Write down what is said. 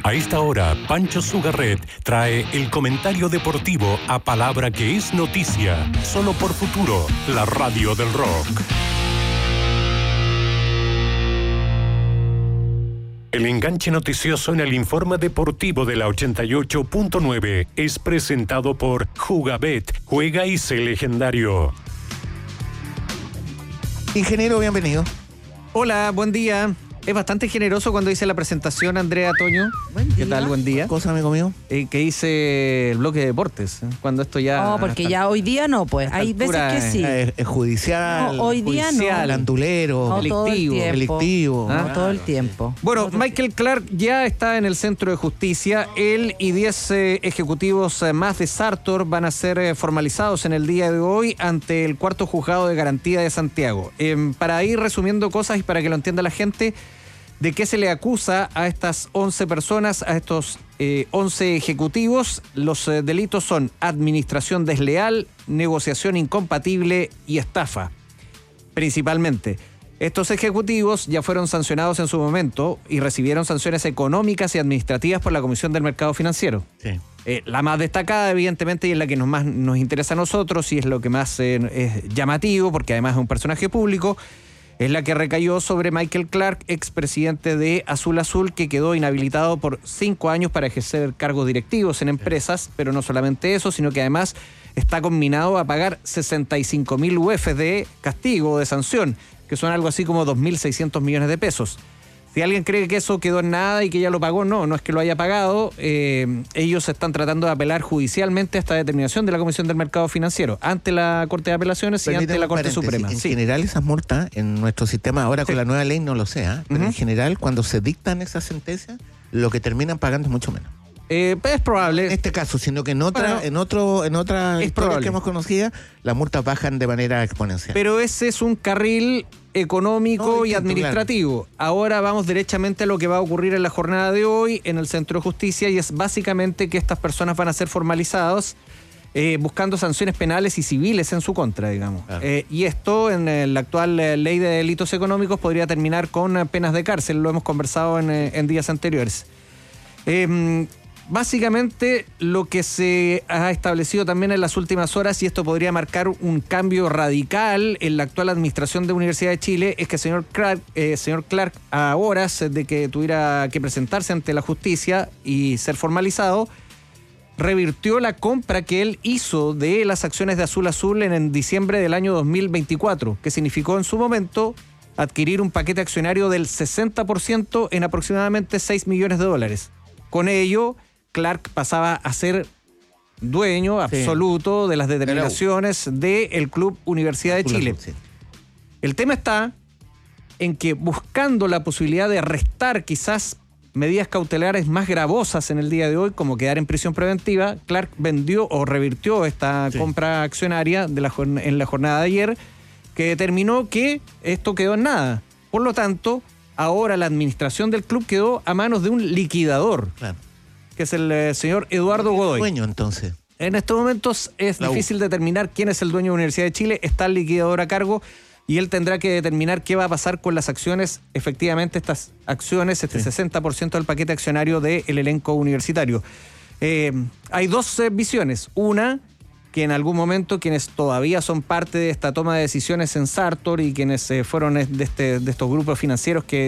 A esta hora, Pancho Sugarret trae el comentario deportivo a palabra que es noticia, solo por Futuro, la radio del rock. El enganche noticioso en el informe deportivo de la 88.9 es presentado por Jugabet, juega y sé legendario. Ingeniero, bienvenido. Hola, buen día. Es bastante generoso cuando dice la presentación, Andrea Toño. ¿Qué tal? Buen día. Cosa, amigo mío. Que hice el bloque de deportes, cuando esto ya... No, porque ya hoy día no, pues. Hay veces que sí. Es judicial. No, hoy día no. Landulero. No, delictivo. No, todo el tiempo. Bueno, Michael Clark ya está en el centro de justicia. Él y 10 ejecutivos más de Sartor van a ser formalizados en el día de hoy ante el cuarto juzgado de garantía de Santiago. Para ir resumiendo cosas y para que lo entienda la gente, ¿de qué se le acusa a estas 11 personas, a estos 11 ejecutivos? Los delitos son administración desleal, negociación incompatible y estafa, principalmente. Estos ejecutivos ya fueron sancionados en su momento y recibieron sanciones económicas y administrativas por la Comisión del Mercado Financiero. Sí. La más destacada, evidentemente, y es la que más nos interesa a nosotros y es lo que más es llamativo, porque además es un personaje público, es la que recayó sobre Michael Clark, expresidente de Azul Azul, que quedó inhabilitado por 5 años para ejercer cargos directivos en empresas, pero no solamente eso, sino que además está conminado a pagar 65.000 UF de castigo o de sanción, que son algo así como 2.600 millones de pesos. Si alguien cree que eso quedó en nada y que ya lo pagó, no es que lo haya pagado. Ellos están tratando de apelar judicialmente a esta determinación de la Comisión del Mercado Financiero ante la Corte de Apelaciones y ante la Corte Suprema. En general, esas multas en nuestro sistema, ahora con la nueva ley no lo sé, pero en general, cuando se dictan esas sentencias, lo que terminan pagando es mucho menos. Es probable. En este caso, sino que en otra historia que hemos conocido, las multas bajan de manera exponencial. Pero ese es un carril económico y administrativo. Claro. Ahora vamos derechamente a lo que va a ocurrir en la jornada de hoy en el Centro de Justicia, y es básicamente que estas personas van a ser formalizadas buscando sanciones penales y civiles en su contra, digamos. Claro. Y esto en la actual ley de delitos económicos podría terminar con penas de cárcel. Lo hemos conversado en días anteriores. Básicamente lo que se ha establecido también en las últimas horas, y esto podría marcar un cambio radical en la actual administración de Universidad de Chile, es que el señor Clark, a horas de que tuviera que presentarse ante la justicia y ser formalizado, revirtió la compra que él hizo de las acciones de Azul Azul en diciembre del año 2024, que significó en su momento adquirir un paquete accionario del 60% en aproximadamente $6 millones. Con ello, Clark pasaba a ser dueño absoluto de las determinaciones del Club Universidad de Chile. El tema está en que, buscando la posibilidad de restar quizás medidas cautelares más gravosas en el día de hoy, como quedar en prisión preventiva, Clark vendió o revirtió esta compra accionaria en la jornada de ayer, que determinó que esto quedó en nada. Por lo tanto, ahora la administración del club quedó a manos de un liquidador. Claro. Que es el señor Eduardo Godoy. Dueño, entonces. En estos momentos es difícil determinar quién es el dueño de la Universidad de Chile. Está el liquidador a cargo y él tendrá que determinar qué va a pasar con las acciones. Efectivamente, estas acciones, 60% del paquete accionario del elenco universitario. Hay dos visiones. Una, que en algún momento quienes todavía son parte de esta toma de decisiones en Sartor y quienes fueron de estos grupos financieros que